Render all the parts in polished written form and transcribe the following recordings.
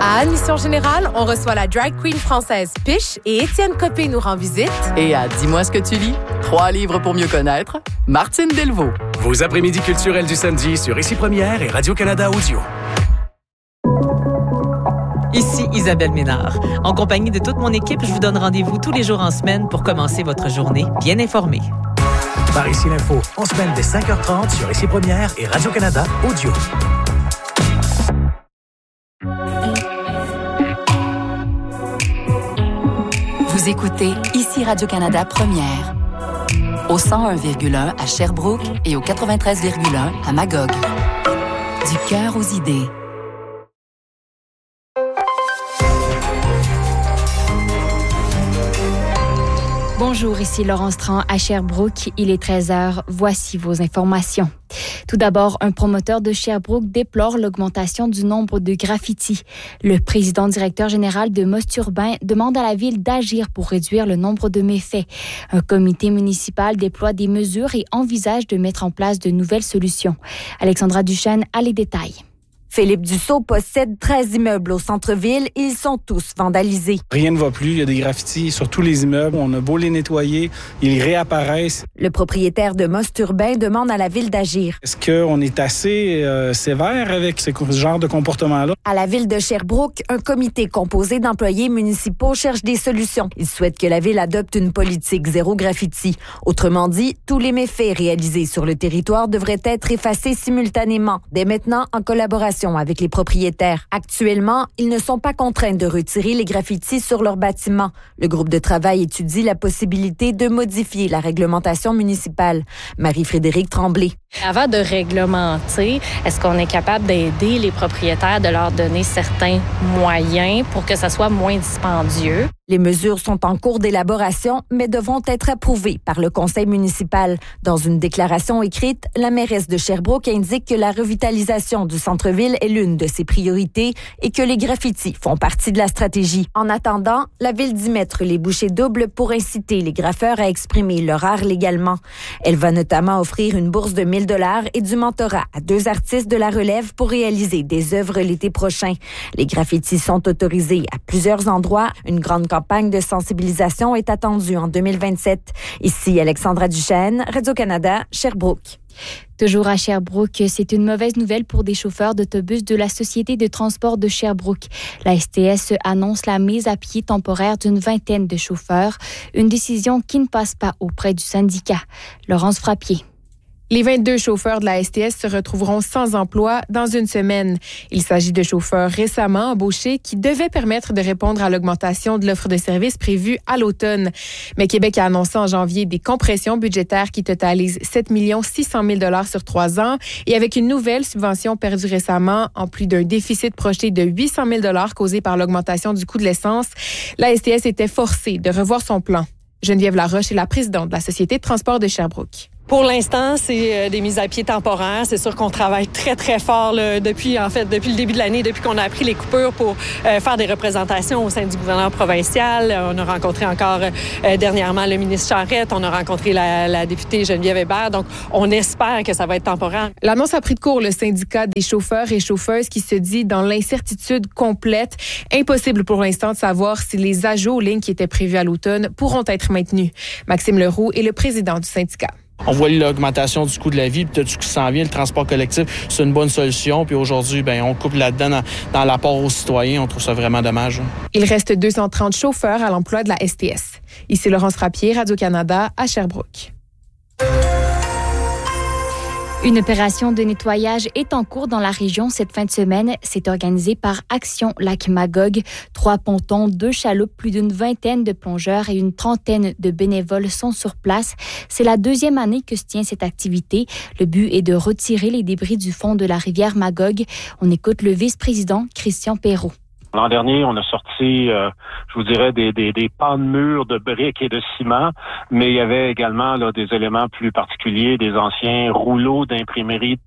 À Admission Générale, on reçoit la drag queen française Piche et Étienne Copé nous rend visite. Et à Dis-moi ce que tu lis, 3 livres pour mieux connaître, Martine Delvaux. Vos après-midi culturels du samedi sur Ici Première et Radio-Canada Audio. Ici Isabelle Ménard. En compagnie de toute mon équipe, je vous donne rendez-vous tous les jours en semaine pour commencer votre journée bien informée. Par Ici l'Info, en semaine dès 5h30 sur Ici Première et Radio-Canada Audio. Vous écoutez Ici Radio-Canada Première. Au 101,1 à Sherbrooke et au 93,1 à Magog. Du cœur aux idées. Bonjour, ici Laurence Tran à Sherbrooke. Il est 13h. Voici vos informations. Tout d'abord, un promoteur de Sherbrooke déplore l'augmentation du nombre de graffitis. Le président directeur général de Mosturbain demande à la ville d'agir pour réduire le nombre de méfaits. Un comité municipal déploie des mesures et envisage de mettre en place de nouvelles solutions. Alexandra Duchesne a les détails. Philippe Dussault possède 13 immeubles au centre-ville. Ils sont tous vandalisés. Rien ne va plus. Il y a des graffitis sur tous les immeubles. On a beau les nettoyer, ils réapparaissent. Le propriétaire de Mosturbain demande à la ville d'agir. Est-ce qu'on est assez sévère avec ce genre de comportement-là? À la ville de Sherbrooke, un comité composé d'employés municipaux cherche des solutions. Il souhaite que la ville adopte une politique zéro graffiti. Autrement dit, tous les méfaits réalisés sur le territoire devraient être effacés simultanément, dès maintenant en collaboration avec les propriétaires. Actuellement, ils ne sont pas contraints de retirer les graffitis sur leurs bâtiments. Le groupe de travail étudie la possibilité de modifier la réglementation municipale. Marie-Frédérique Tremblay. Avant de réglementer, est-ce qu'on est capable d'aider les propriétaires, de leur donner certains moyens pour que ça soit moins dispendieux? Les mesures sont en cours d'élaboration, mais devront être approuvées par le conseil municipal. Dans une déclaration écrite, la mairesse de Sherbrooke indique que la revitalisation du centre-ville est l'une de ses priorités et que les graffitis font partie de la stratégie. En attendant, la ville dit mettre les bouchées doubles pour inciter les graffeurs à exprimer leur art légalement. Elle va notamment offrir une bourse de 1 000 $ et du mentorat à 2 artistes de la relève pour réaliser des œuvres l'été prochain. Les graffitis sont autorisés à plusieurs endroits. Une grande campagne de sensibilisation est attendue en 2027. Ici Alexandra Duchesne, Radio-Canada, Sherbrooke. Toujours à Sherbrooke, c'est une mauvaise nouvelle pour des chauffeurs d'autobus de la Société de transport de Sherbrooke. La STS annonce la mise à pied temporaire d'une 20aine de chauffeurs, une décision qui ne passe pas auprès du syndicat. Laurence Frappier. Les 22 chauffeurs de la STS se retrouveront sans emploi dans une semaine. Il s'agit de chauffeurs récemment embauchés qui devaient permettre de répondre à l'augmentation de l'offre de services prévue à l'automne. Mais Québec a annoncé en janvier des compressions budgétaires qui totalisent 7 600 000 $ sur 3 ans et avec une nouvelle subvention perdue récemment, en plus d'un déficit projeté de 800 000 $ causé par l'augmentation du coût de l'essence, la STS était forcée de revoir son plan. Geneviève Laroche est la présidente de la Société de transport de Sherbrooke. Pour l'instant, c'est des mises à pied temporaires. C'est sûr qu'on travaille très, très fort là, depuis le début de l'année, depuis qu'on a appris les coupures pour faire des représentations au sein du gouvernement provincial. On a rencontré encore dernièrement le ministre Charette. On a rencontré la députée Geneviève Hébert. Donc, on espère que ça va être temporaire. L'annonce a pris de court le syndicat des chauffeurs et chauffeuses qui se dit dans l'incertitude complète. Impossible pour l'instant de savoir si les ajouts aux lignes qui étaient prévus à l'automne pourront être maintenus. Maxime Leroux est le président du syndicat. On voit l'augmentation du coût de la vie, puis tout ce qui s'en vient, le transport collectif, c'est une bonne solution. Puis aujourd'hui, on coupe là-dedans dans l'apport aux citoyens. On trouve ça vraiment dommage. Il reste 230 chauffeurs à l'emploi de la STS. Ici Laurence Frappier, Radio-Canada, à Sherbrooke. Une opération de nettoyage est en cours dans la région cette fin de semaine. C'est organisé par Action Lac Magog. 3 pontons, 2 chaloupes, plus d'une 20aine de plongeurs et une 30aine de bénévoles sont sur place. C'est la 2e année que se tient cette activité. Le but est de retirer les débris du fond de la rivière Magog. On écoute le vice-président Christian Perrault. L'an dernier, on a sorti, je vous dirais, des pans de murs de briques et de ciment, mais il y avait également là, des éléments plus particuliers, des anciens rouleaux d'imprimerie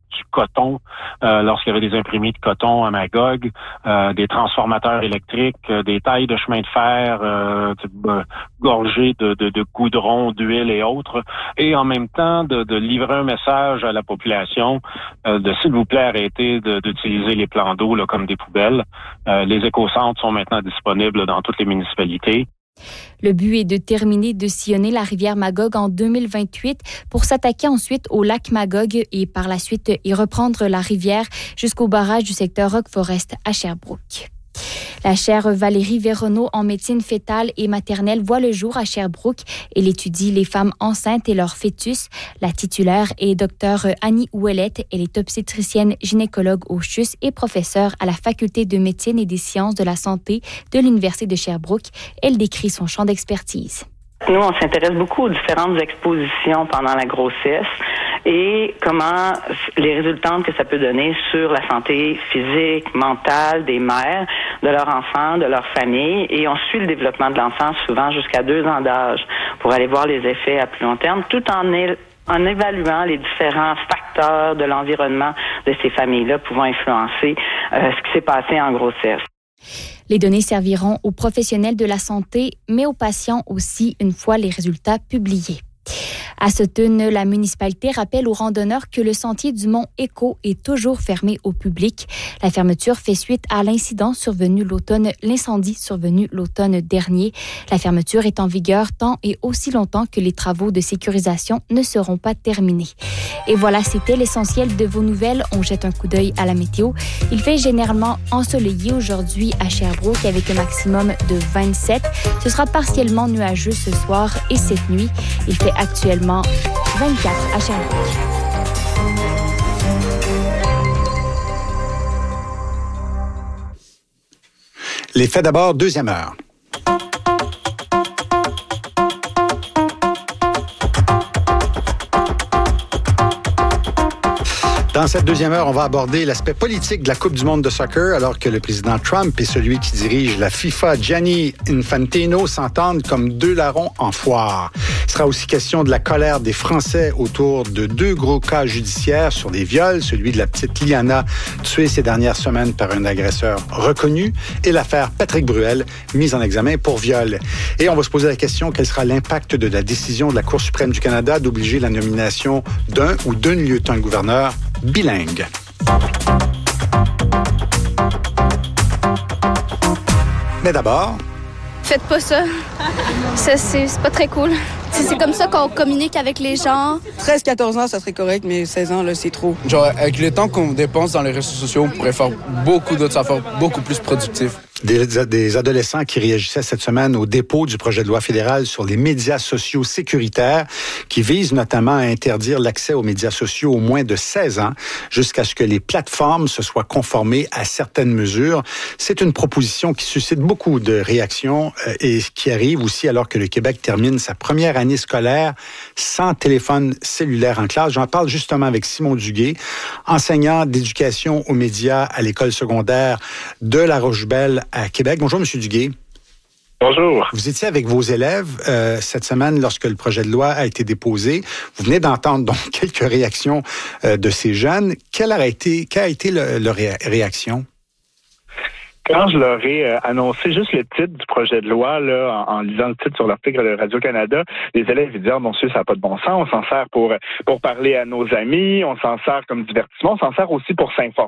du coton, lorsqu'il y avait des imprimés de coton à Magog, des transformateurs électriques, des tailles de chemin de fer gorgées de goudron, d'huile et autres, et en même temps de livrer un message à la population de s'il vous plaît arrêtez d'utiliser les plans d'eau là, comme des poubelles. Les écocentres sont maintenant disponibles dans toutes les municipalités. Le but est de terminer de sillonner la rivière Magog en 2028 pour s'attaquer ensuite au lac Magog et par la suite y reprendre la rivière jusqu'au barrage du secteur Rock Forest à Sherbrooke. La chaire Valérie Véronneau en médecine fétale et maternelle voit le jour à Sherbrooke. Elle étudie les femmes enceintes et leurs fœtus. La titulaire est Dr Annie Ouellette. Elle est obstétricienne gynécologue au CHUS et professeure à la Faculté de médecine et des sciences de la santé de l'Université de Sherbrooke. Elle décrit son champ d'expertise. Nous, on s'intéresse beaucoup aux différentes expositions pendant la grossesse et comment les résultantes que ça peut donner sur la santé physique, mentale des mères, de leurs enfants, de leur famille. Et on suit le développement de l'enfant souvent jusqu'à 2 ans d'âge pour aller voir les effets à plus long terme, tout en évaluant les différents facteurs de l'environnement de ces familles-là pouvant influencer ce qui s'est passé en grossesse. Les données serviront aux professionnels de la santé, mais aux patients aussi une fois les résultats publiés. À Sutton, la municipalité rappelle aux randonneurs que le sentier du Mont Écho est toujours fermé au public. La fermeture fait suite à l'incendie survenu l'automne dernier. La fermeture est en vigueur tant et aussi longtemps que les travaux de sécurisation ne seront pas terminés. Et voilà, c'était l'essentiel de vos nouvelles. On jette un coup d'œil à la météo. Il fait généralement ensoleillé aujourd'hui à Sherbrooke avec un maximum de 27. Ce sera partiellement nuageux ce soir et cette nuit. Il fait actuellement 24 à Sherbrooke. Les faits d'abord, deuxième heure. Dans cette deuxième heure, on va aborder l'aspect politique de la Coupe du monde de soccer, alors que le président Trump et celui qui dirige la FIFA, Gianni Infantino, s'entendent comme 2 larrons en foire. Il sera aussi question de la colère des Français autour de 2 gros cas judiciaires sur des viols, celui de la petite Liana, tuée ces dernières semaines par un agresseur reconnu, et l'affaire Patrick Bruel, mise en examen pour viol. Et on va se poser la question, quel sera l'impact de la décision de la Cour suprême du Canada d'obliger la nomination d'un ou d'une lieutenant-gouverneur bilingue. Mais d'abord... Faites pas ça. C'est pas très cool. C'est comme ça qu'on communique avec les gens. 13-14 ans, ça serait correct, mais 16 ans, là, c'est trop. Genre, avec le temps qu'on dépense dans les réseaux sociaux, on pourrait faire beaucoup d'autres affaires, beaucoup plus productifs. Des adolescents qui réagissaient cette semaine au dépôt du projet de loi fédéral sur les médias sociaux sécuritaires qui vise notamment à interdire l'accès aux médias sociaux aux moins de 16 ans jusqu'à ce que les plateformes se soient conformées à certaines mesures. C'est une proposition qui suscite beaucoup de réactions et qui arrive aussi alors que le Québec termine sa première année scolaire sans téléphone cellulaire en classe. J'en parle justement avec Simon Duguay, enseignant d'éducation aux médias à l'école secondaire de La Roche-Belle à Québec. Bonjour, M. Duguay. Bonjour. Vous étiez avec vos élèves cette semaine lorsque le projet de loi a été déposé. Vous venez d'entendre donc quelques réactions de ces jeunes. Quelle a été leur réaction? Quand je leur ai annoncé juste le titre du projet de loi, là, en lisant le titre sur l'article de Radio-Canada, les élèves ils disaient « Oh, monsieur, ça n'a pas de bon sens, on s'en sert pour parler à nos amis, on s'en sert comme divertissement, on s'en sert aussi pour s'informer. »